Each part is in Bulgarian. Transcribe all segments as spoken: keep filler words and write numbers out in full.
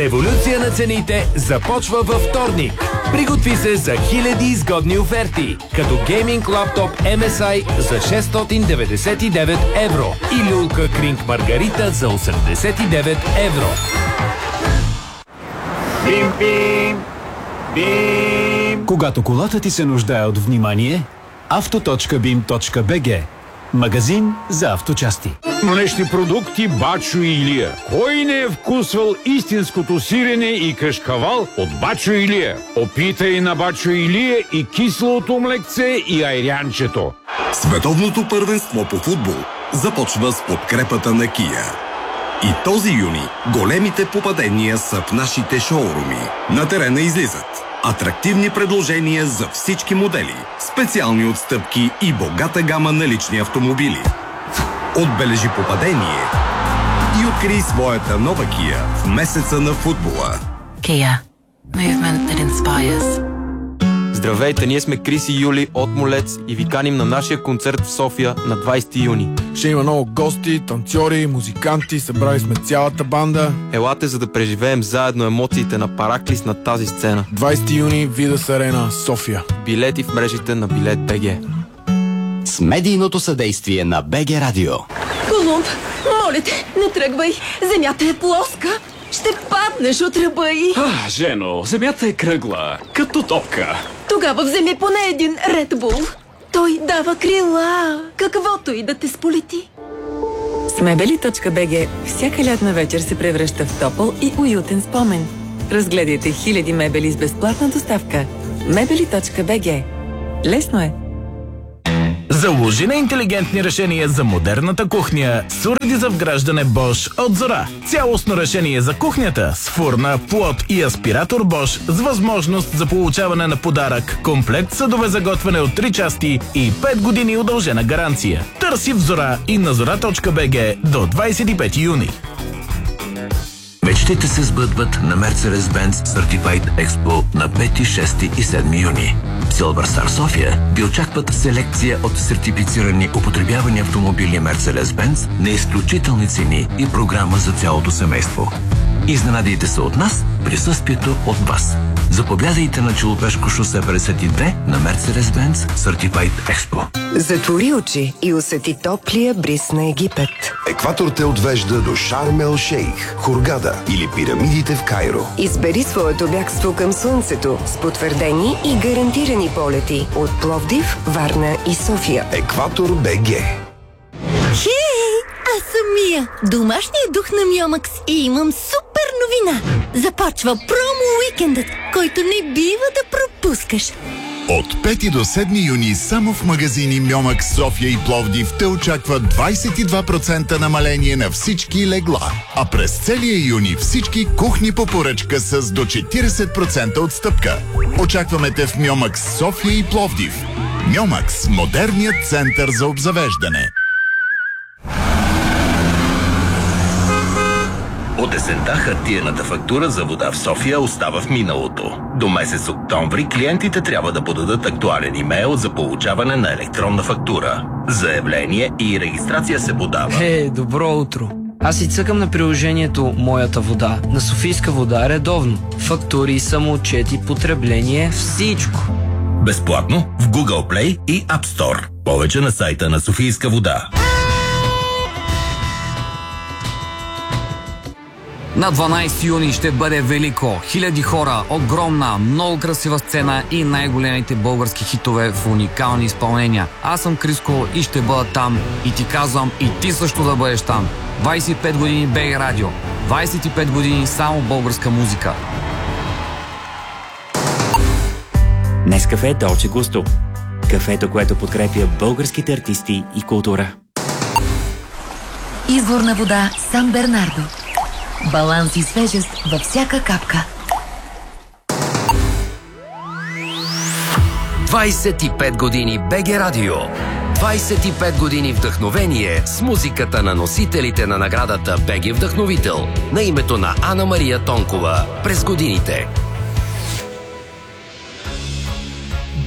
Еволюция на цените започва във вторник. Приготви се за хиляди изгодни оферти, като гейминг лаптоп Ем Ес Ай за шестстотин деветдесет и девет евро и люлка Кринг Маргарита за осемдесет и девет евро. Бим, бим, бим. Когато колата ти се нуждае от внимание, авто точка бим точка би джи. Магазин за авточасти. Млечни продукти Бачо и Илия. Кой не е вкусвал истинското сирене и кашкавал от Бачо и Илия? Опитай на Бачо и Илия и кислото млекце и айрянчето. Световното първенство по футбол започва с подкрепата на Kia. И този юни големите попадения са в нашите шоуруми. На терена излизат атрактивни предложения за всички модели, специални отстъпки и богата гама на лични автомобили. Отбележи попадение и открий своята нова Kia в месеца на футбола. Kia. Movement that inspires. Здравейте, ние сме Крис и Юли от Молец и ви каним на нашия концерт в София на двайсети юни. Ще има много гости, танцори, музиканти, събрали сме цялата банда. Елате, за да преживеем заедно емоциите на Параклис на тази сцена. двайсети юни, Видас Арена, София. Билети в мрежите на Билет БГ. С медийното съдействие на БГ Радио. Колумб, моля те, не тръгвай. Земята е плоска. Ще паднеш от ръба й. А, Жено, земята е кръгла, като топка. Тогава вземи поне един Ред Бул. Той дава крила, каквото и да те сполети. С мебели точка би джи всяка лятна вечер се превръща в топъл и уютен спомен. Разгледайте хиляди мебели с безплатна доставка. мебели точка би джи. Лесно е. Заложи на интелигентни решения за модерната кухня с уреди за вграждане Bosch от Зора. Цялостно решение за кухнята с фурна, плот и аспиратор Bosch с възможност за получаване на подарък, комплект съдове за готвене от три части и пет години удължена гаранция. Търси в Зора и на зора точка би джи до двайсет и пети юни. Мечтите се сбъдват на Mercedes-Benz Certified Expo на пети, шести и седми юни. В Silver Star София ви очакват селекция от сертифицирани употребявани автомобили Mercedes-Benz на изключителни цени и програма за цялото семейство. Изненадайте се от нас, присъствието от вас. Заповядайте на Челопешко шосе петдесет и две на Mercedes-Benz Certified Expo. Затвори очи и усети топлия бриз на Египет. Екватор те отвежда до Шарм ел Шейх, Хургада или пирамидите в Кайро. Избери своето бягство към слънцето с потвърдени и гарантирани полети от Пловдив, Варна и София. Екватор БГ. Хей! Аз съм Мия, домашният дух на Мьомакс и имам супер новина! Започва промо-уикендът, който не бива да пропускаш. От пети до седми юни само в магазини Мьомакс, София и Пловдив те очаква двайсет и два процента намаление на всички легла. А през целия юни всички кухни по поръчка с до четирийсет процента отстъпка. Очакваме те в Мьомакс, София и Пловдив. Мьомакс – модерният център за обзавеждане. От есента хартиената фактура за вода в София остава в миналото. До месец октомври клиентите трябва да подадат актуален имейл за получаване на електронна фактура. Заявление и регистрация се подава. Е, добро утро! Аз си цъкам на приложението Моята вода на Софийска вода редовно. Фактури, самоотчети, потребление, всичко. Безплатно в Google Play и App Store. Повече на сайта на Софийска вода. На дванайсети юни ще бъде велико. Хиляди хора, огромна, много красива сцена и най-големите български хитове в уникални изпълнения. Аз съм Криско и ще бъда там. И ти казвам, и ти също да бъдеш там. двайсет и пет години БГ Радио. двайсет и пет години само българска музика. Нескафе Долче Густо. Кафето, което подкрепя българските артисти и култура. Изворна вода Сан Бернардо. Баланс и свежест във всяка капка. двайсет и пет години БГ Радио. двайсет и пет години вдъхновение с музиката на носителите на наградата БГ Вдъхновител на името на Ана Мария Тонкова през годините.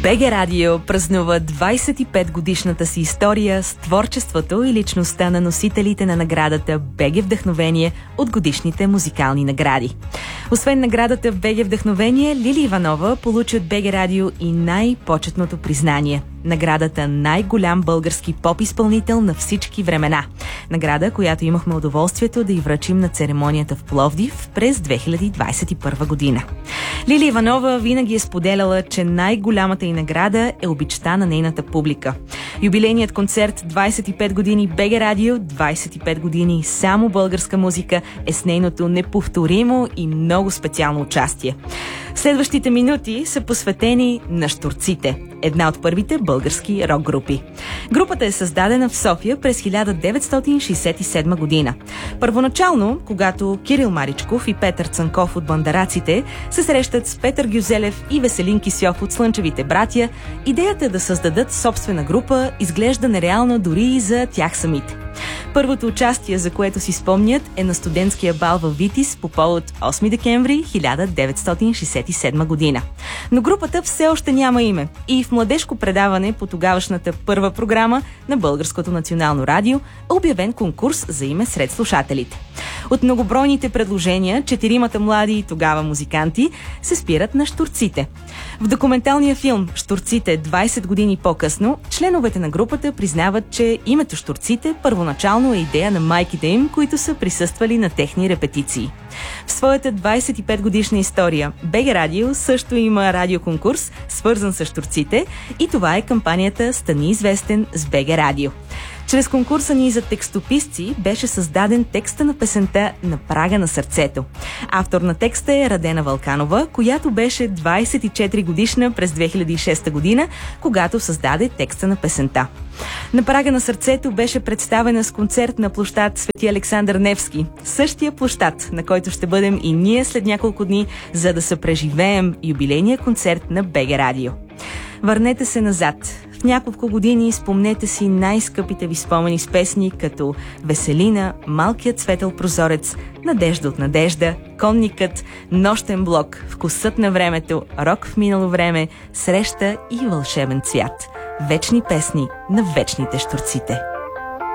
БГ Радио празнува двайсет и пет годишната си история с творчеството и личността на носителите на наградата БГ Вдъхновение от годишните музикални награди. Освен наградата БГ Вдъхновение, Лили Иванова получи от БГ Радио и най-почетното признание – наградата най-голям български поп-изпълнител на всички времена. Награда, която имахме удоволствието да й връчим на церемонията в Пловдив през две хиляди двайсет и първа година. Лили Иванова винаги е споделяла, че най-голямата й награда е обичта на нейната публика. Юбилейният концерт двайсет и пет години БГ Радио, двайсет и пет години само българска музика е с нейното неповторимо и много специално участие. Следващите минути са посветени на Щурците, една от първите български рок групи. Групата е създадена в София през хиляда деветстотин шейсет и седма година. Първоначално, когато Кирил Маричков и Петър Цанков от Бандараците се срещат с Петър Гюзелев и Веселин Кисьов от Слънчевите братя, идеята да създадат собствена група изглежда нереална дори и за тях самите. Първото участие, за което си спомнят, е на студентския бал във Витис по повод осми декември хиляда деветстотин шейсет и седма година. Но групата все още няма име и в младежко предаване по тогавашната първа програма на Българското национално радио е обявен конкурс за име сред слушателите. От многобройните предложения, четиримата млади тогава музиканти се спират на Щурците. В документалния филм «Щурците двайсет години по-късно» членовете на групата признават, че името Щурците първоначално е идея на майките им, които са присъствали на техни репетиции. В своята двайсет и пет годишна история БГ Радио също има радиоконкурс, свързан с Щурците, и това е кампанията «Стани известен с БГ Радио». Чрез конкурса ни за текстописци беше създаден текста на песента «На прага на сърцето». Автор на текста е Радена Вълканова, която беше двайсет и четири годишна през две хиляди и шеста година, когато създаде текста на песента. «На прага на сърцето» беше представена с концерт на площад Свети Александър Невски, същия площад, на който ще бъдем и ние след няколко дни, за да съпреживеем юбилейния концерт на БГ Радио. Върнете се назад. В няколко години спомнете си най-скъпите ви спомени с песни като «Веселина», «Малкият светъл прозорец», «Надежда от надежда», «Конникът», «Нощен блок», «Вкусът на времето», «Рок в минало време», «Среща» и «Вълшебен цвят». Вечни песни на вечните Щурците.